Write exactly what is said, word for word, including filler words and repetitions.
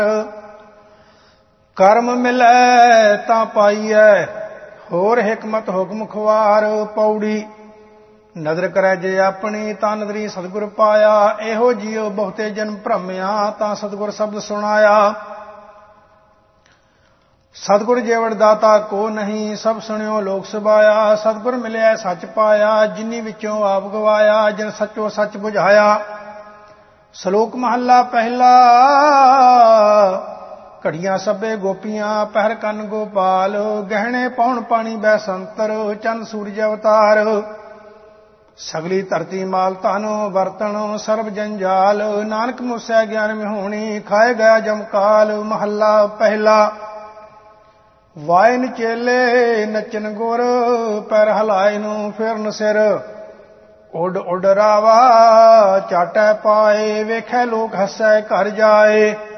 ਕਰਮ ਮਿਲੈ ਤਾਂ ਪਾਈਐ, ਹੋਰ ਹਿਕਮਤ ਹੁਕਮ ਖੁਆਰ। ਪੌੜੀ ਨਦਰ ਕਰੈ ਜੇ ਆਪਣੀ, ਤਾਂ ਨਦਰੀ ਸਤਿਗੁਰ ਪਾਇਆ। ਇਹੋ ਜਿਉ ਬਹੁਤੇ ਜਨਮ ਭ੍ਰਮਿਆ, ਤਾਂ ਸਤਿਗੁਰ ਸ਼ਬਦ ਸੁਣਾਇਆ। ਸਤਿਗੁਰ ਜੇਵੜ ਦਾਤਾ ਕੋ ਨਹੀਂ, ਸਭ ਸੁਣਿਓ ਲੋਕ ਸੁਭਾਇਆ। ਸਤਿਗੁਰ ਮਿਲਿਆ ਸੱਚ ਪਾਇਆ, ਜਿਨੀ ਵਿੱਚੋਂ ਆਪ ਗਵਾਇਆ। ਜਿਨ ਸੱਚੋ ਸੱਚ ਬੁਝਾਇਆ। ਸ਼ਲੋਕ ਮਹੱਲਾ ਪਹਿਲਾ। ਘੜੀਆਂ ਸਭੇ ਗੋਪੀਆਂ, ਪਹਿਰ ਕੰਨ ਗੋਪਾਲ। ਗਹਿਣੇ ਪਾਉਣ ਪਾਣੀ ਬੈਸੰਤਰ, ਚੰਦ ਸੂਰਜ ਅਵਤਾਰ। ਸਗਲੀ ਧਰਤੀ ਮਾਲ ਧਨ, ਵਰਤਣ ਸਰਬ ਜੰਜਾਲ। ਨਾਨਕ ਮੁਸੈ ਗਿਆਨ ਵਿਹੂਣੀ, ਖਾਏ ਗਿਆ ਜਮਕਾਲ। ਮਹੱਲਾ ਪਹਿਲਾ। ਵਾਇਨ ਚੇਲੇ ਨੱਚਨ ਗੁਰ, ਪੈਰ ਹਲਾਏ ਨੂੰ ਫਿਰਨ ਸਿਰ। ਉੱਡ ਉੱਡ ਰਾਵਾ ਚਾਟੈ ਪਾਏ, ਵੇਖੈ ਲੋਕ ਹੱਸੈ ਘਰ ਜਾਏ।